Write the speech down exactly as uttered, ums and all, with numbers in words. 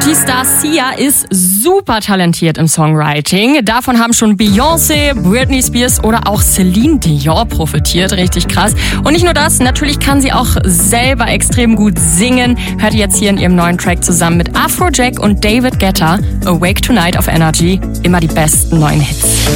T-Star Sia ist super talentiert im Songwriting. Davon haben schon Beyoncé, Britney Spears oder auch Celine Dion profitiert. Richtig krass. Und nicht nur das, natürlich kann sie auch selber extrem gut singen. Hört ihr jetzt hier in ihrem neuen Track zusammen mit Afrojack und David Guetta. Awake Tonight auf Energy. Immer die besten neuen Hits.